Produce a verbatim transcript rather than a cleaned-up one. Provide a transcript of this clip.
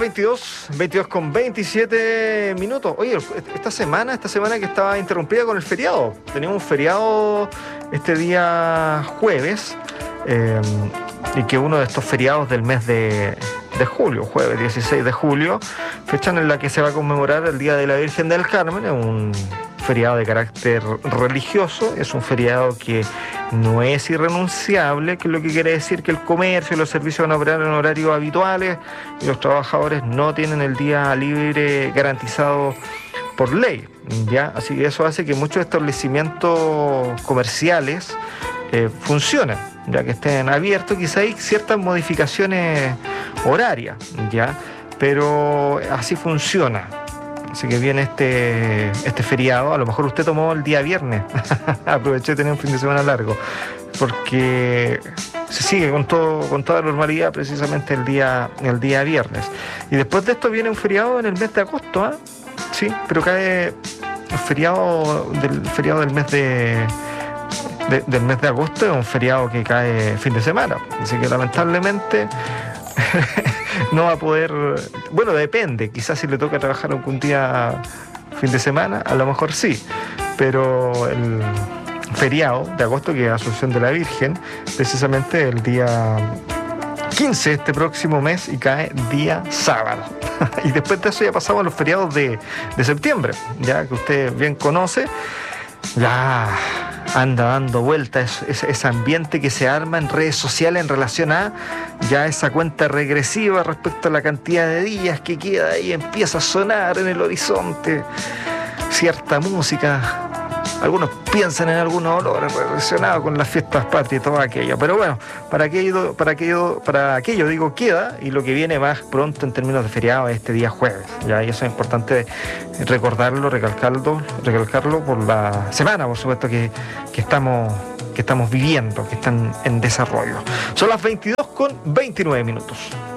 veintidós, veintidós con veintisiete minutos. Oye, esta semana, esta semana que estaba interrumpida con el feriado. Teníamos un feriado este día jueves, eh, y que uno de estos feriados del mes de, de julio, jueves dieciséis de julio, fecha en la que se va a conmemorar el Día de la Virgen del Carmen, es un feriado de carácter religioso, es un feriado que no es irrenunciable, que es lo que quiere decir que el comercio y los servicios van a operar en horarios habituales y los trabajadores no tienen el día libre garantizado por ley, ¿ya? Así que eso hace que muchos establecimientos comerciales eh, funcionen, ya que estén abiertos. Quizá hay ciertas modificaciones horarias, ¿ya? Pero así funciona. Así que viene este, este feriado. A lo mejor usted tomó el día viernes. Aproveché de tener un fin de semana largo. Porque se sigue con todo, con toda normalidad precisamente el día, el día viernes. Y después de esto viene un feriado en el mes de agosto, ¿eh? Sí, pero cae el feriado del, feriado del mes de, de, del mes de agosto, es un feriado que cae fin de semana. Así que lamentablemente no va a poder, bueno, depende, quizás si le toca trabajar algún día fin de semana, a lo mejor sí, pero el feriado de agosto, que es Asunción de la Virgen, precisamente el día quince de este próximo mes y cae día sábado. Y después de eso ya pasamos a los feriados de, de septiembre, ya que usted bien conoce. Ya anda dando vueltas ese, ese ambiente que se arma en redes sociales en relación a ya esa cuenta regresiva respecto a la cantidad de días que queda y empieza a sonar en el horizonte cierta música. Algunos piensan en algunos olores relacionados con las fiestas patrias y todo aquello, pero bueno, para aquello, para aquello, para aquello digo queda, y lo que viene más pronto en términos de feriado es este día jueves, ya, y eso es importante recordarlo, recalcarlo, recalcarlo por la semana, por supuesto, que, que estamos, que estamos viviendo, que están en desarrollo. Son las veintidós con veintinueve minutos.